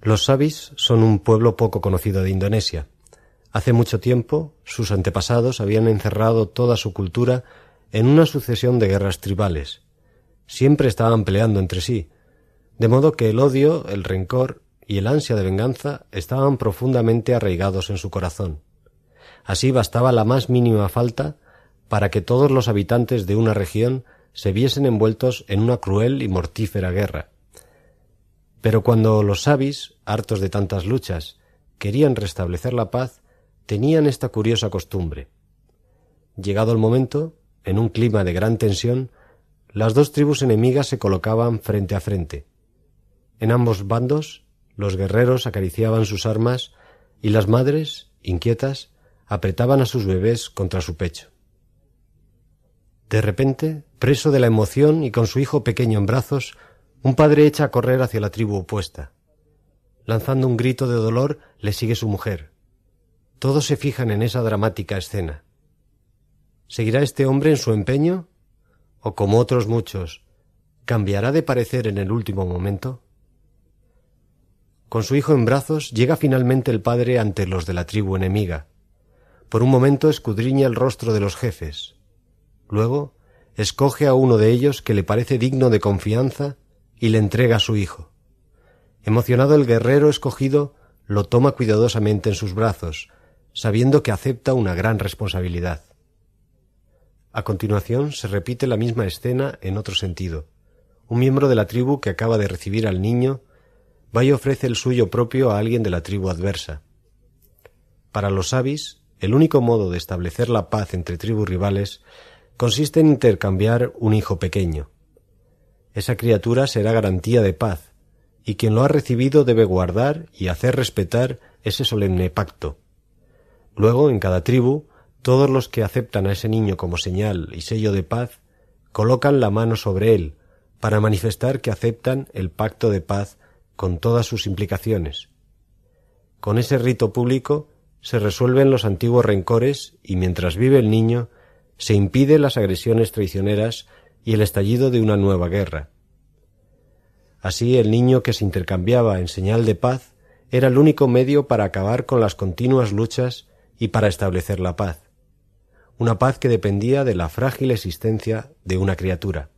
Los Sabis son un pueblo poco conocido de Indonesia. Hace mucho tiempo, sus antepasados habían encerrado toda su cultura en una sucesión de guerras tribales. Siempre estaban peleando entre sí, de modo que el odio, el rencor y el ansia de venganza estaban profundamente arraigados en su corazón. Así bastaba la más mínima falta para que todos los habitantes de una región se viesen envueltos en una cruel y mortífera guerra. Pero cuando los sabis, hartos de tantas luchas, querían restablecer la paz, tenían esta curiosa costumbre. Llegado el momento, en un clima de gran tensión, las dos tribus enemigas se colocaban frente a frente. En ambos bandos, los guerreros acariciaban sus armas y las madres, inquietas, apretaban a sus bebés contra su pecho. De repente, preso de la emoción y con su hijo pequeño en brazos, un padre echa a correr hacia la tribu opuesta. Lanzando un grito de dolor, le sigue su mujer. Todos se fijan en esa dramática escena. ¿Seguirá este hombre en su empeño? ¿O, como otros muchos, cambiará de parecer en el último momento? Con su hijo en brazos, llega finalmente el padre ante los de la tribu enemiga. Por un momento escudriña el rostro de los jefes. Luego, escoge a uno de ellos que le parece digno de confianza y le entrega a su hijo. Emocionado, el guerrero escogido lo toma cuidadosamente en sus brazos, sabiendo que acepta una gran responsabilidad. A continuación se repite la misma escena en otro sentido. Un miembro de la tribu que acaba de recibir al niño va y ofrece el suyo propio a alguien de la tribu adversa. Para los sabis, el único modo de establecer la paz entre tribus rivales consiste en intercambiar un hijo pequeño. Esa criatura será garantía de paz, y quien lo ha recibido debe guardar y hacer respetar ese solemne pacto. Luego, en cada tribu, todos los que aceptan a ese niño como señal y sello de paz colocan la mano sobre él para manifestar que aceptan el pacto de paz con todas sus implicaciones. Con ese rito público se resuelven los antiguos rencores y mientras vive el niño se impide las agresiones traicioneras y el estallido de una nueva guerra. Así, el niño que se intercambiaba en señal de paz era el único medio para acabar con las continuas luchas y para establecer la paz, una paz que dependía de la frágil existencia de una criatura.